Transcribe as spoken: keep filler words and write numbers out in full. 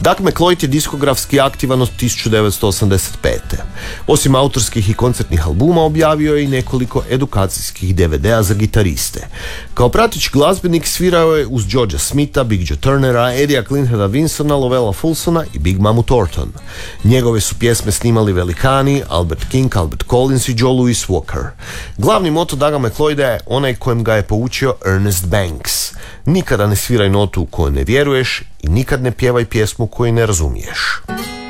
Doug McLeod je diskografski aktivan od tisuću devetsto osamdeset pete. Osim autorskih i koncertnih albuma objavio je i nekoliko edukacijskih D V D-a za gitariste. Kao pratić glazbenik svirao je uz Georgea Smitha, Big Joe Turnera, Eddie Clinheada Vinsona, Lovella Fulsona i Big Mamu Thornton. Njegove su pjesme snimali velikani Albert King, Albert Collins i Joe Louis Walker. Glavni moto Douga McLeoda je onaj kojem ga je poučio Ernest Banks. Nikada ne sviraj notu u koju ne vjeruješ i nikad ne pjevaj pjesmu koju ne razumiješ.